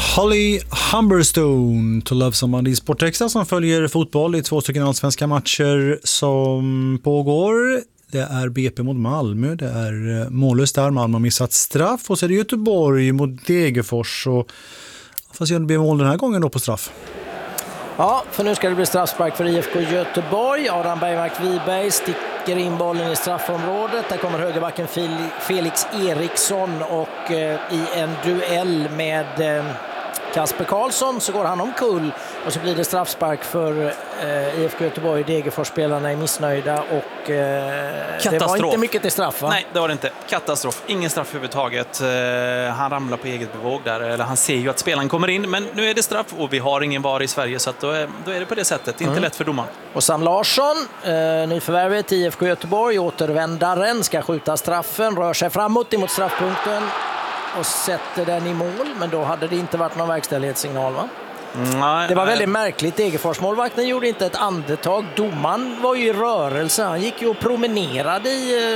Holly Humberstone, To Love Somebody, Sportextra som följer fotboll i 2 stycken allsvenska matcher som pågår. Det är BP mot Malmö, det är mållöst där, Malmö har missat straff, och så är det Göteborg mot Degerfors, och fast det blir mål den här gången då på straff. Ja, för nu ska det bli straffspark för IFK Göteborg. Adam Bergmark Wiberg sticker in bollen i straffområdet. Där kommer högerbacken Felix Eriksson, och i en duell med Kasper Karlsson så går han omkull, och så blir det straffspark för IFK Göteborg. Degerfors-spelarna är missnöjda, och det var inte mycket till straff, va? Nej, det var det inte. Katastrof. Ingen straff överhuvudtaget. Han ramlar på eget bevåg där. Eller han ser ju att spelaren kommer in, men nu är det straff och vi har ingen VAR i Sverige, så att då är det på det sättet. Inte lätt för domaren. Och Sam Larsson, nyförvärvet i IFK Göteborg, återvändaren, ska skjuta straffen, rör sig framåt emot straffpunkten och sätter den i mål, men då hade det inte varit någon verkställighetssignal, va? Nej, det var väldigt märkligt. Degerfors-målvakten gjorde inte ett andetag. Domaren var ju i rörelse. Han gick ju och promenerade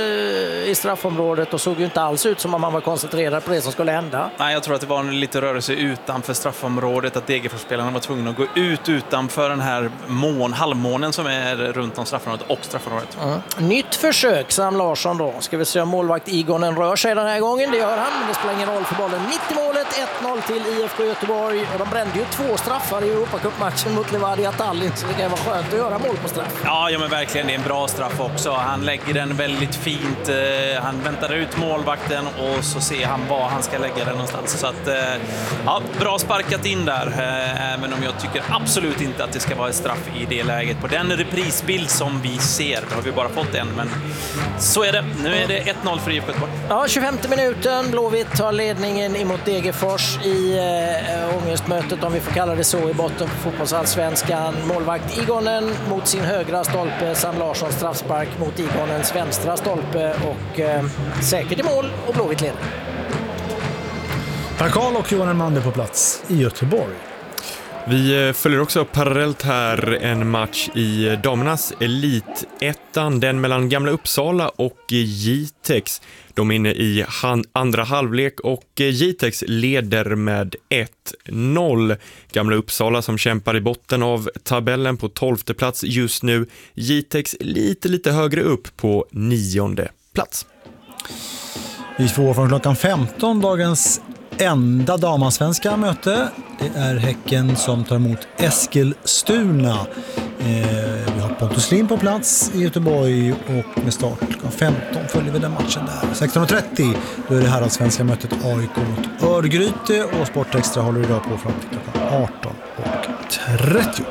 i straffområdet och såg ju inte alls ut som om han var koncentrerad på det som skulle hända. Nej, jag tror att det var en lite rörelse utanför straffområdet, att Degerfors-spelarna var tvungna att gå ut utanför den här halvmånen som är runt om straffområdet och straffområdet. Nytt försök, Sam Larsson då. Ska vi se om målvakt Igonen rör sig den här gången. Det gör han, men det spelar ingen roll för bollen. Mitt i målet, 1-0 till IFK Göteborg, och de brände ju 2 straffar i Europacup-matchen mot Levadia Tallinn, så det kan vara skönt att göra mål på straff. Ja, men verkligen, det är en bra straff också. Han lägger den väldigt fint. Han väntar ut målvakten och så ser han var han ska lägga den någonstans. Så att, ja, bra sparkat in där. Även om jag tycker absolut inte att det ska vara ett straff i det läget. På den reprisbild som vi ser, då har vi bara fått en, men så är det. Nu är det 1-0 för IFK Göteborg. Ja, 25 minuten. Blåvitt tar ledningen emot Degerfors i ångestmötet, om vi får kalla det så, i botten på fotbollsallsvenskan. Målvakt Igonen mot sin högra stolpe, Sam Larsson straffspark mot Igonens vänstra stolpe, och säkert i mål, och Blåvitt leder. Per Karl och Johan Elmander på plats i Göteborg. Vi följer också parallellt här en match i damernas elitettan, den mellan Gamla Uppsala och Jitex. De är inne i andra halvlek, och Jitex leder med 1-0. Gamla Uppsala som kämpar i botten av tabellen på 12:e plats just nu. Jitex lite högre upp på 9:e plats. Vi får från klockan 15 dagens enda damansvenska möte. Det är Häcken som tar emot Eskilstuna. Vi har Pontus Lind på plats i Göteborg, och med start klockan 15 följer vi den matchen där. 16:30 då är det här allsvenska mötet AIK mot Örgryte, och Sportextra håller idag på fram till klockan 18:30.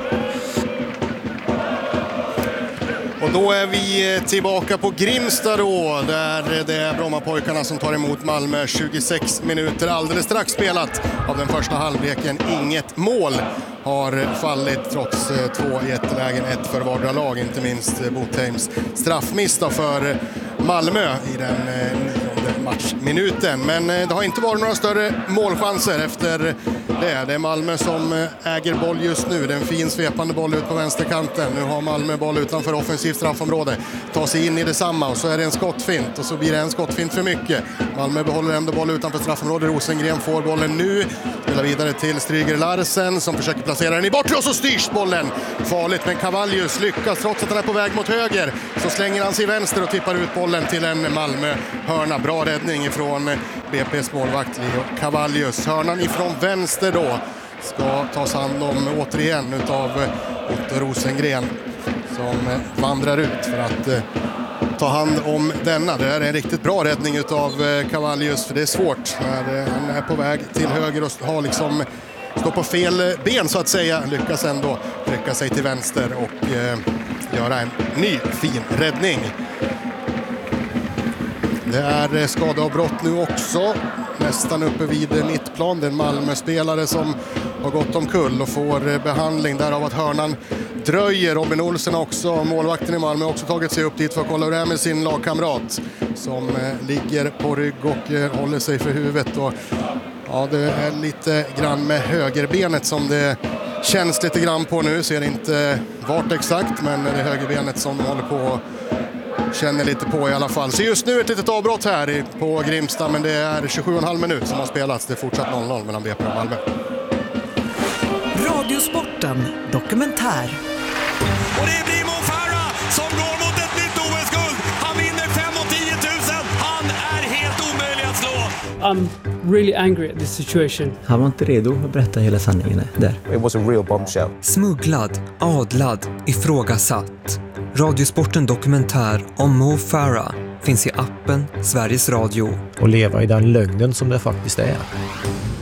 Och då är vi tillbaka på Grimsta då, där det är Brommapojkarna som tar emot Malmö. 26 minuter alldeles strax spelat av den första halvleken. Inget mål har fallit trots 2 jättelägen, 1 för vardera lag, inte minst Botheims straffmiss för Malmö i den 9:e matchminuten. Men det har inte varit några större målchanser efter det. Det är Malmö som äger boll just nu. Det är en fin svepande boll ut på vänsterkanten. Nu har Malmö boll utanför offensivt straffområde. Tar sig in i detsamma, och så är det en skottfint, och så blir det en skottfint för mycket. Malmö behåller ändå boll utanför straffområde. Rosengren får bollen nu. Spelar vidare till Stryger Larsen som försöker placera den i bortre, och så styrs bollen. Farligt, men Cavallius lyckas trots att han är på väg mot höger. Så slänger han sig vänster och tippar ut bollen till en Malmö-hörna. Bra räddning ifrån BP's målvakt Leo Cavallius. Hörnan ifrån vänster då ska tas hand om återigen utav Otto Rosengren som vandrar ut för att ta hand om denna. Det är en riktigt bra räddning utav Cavallius, för det är svårt när han är på väg till höger och har liksom står på fel ben så att säga. Lyckas ändå trycka sig till vänster och göra en ny fin räddning. Det är skadeavbrott nu också. Nästan uppe vid mittplan. Det är en Malmö-spelare som har gått omkull och får behandling därav att hörnan dröjer. Robin Olsen också, målvakten i Malmö, har också tagit sig upp dit för att kolla hur det är med sin lagkamrat som ligger på rygg och håller sig för huvudet. Och, ja, det är lite grann med högerbenet som det känns lite grann på nu. Ser inte vart exakt, men det är högerbenet som håller på känner lite på i alla fall. Så just nu ett litet avbrott här på Grimsta, men det är 27,5 minut som har spelats. Det är fortsatt 0-0 mellan BP och Malmö. Radiosporten dokumentär. Och det blir Mo Farah som går mot ett nytt OS-guld. Han vinner 5 och 10 000. Han är helt omöjlig att slå. I'm really angry at this situation. Han var inte redo att berätta hela sanningen där. It was a real bombshell. Smugglad, adlad, ifrågasatt. Radiosporten dokumentär om Mo Farah finns i appen Sveriges Radio. Och leva i den lögnen som det faktiskt är.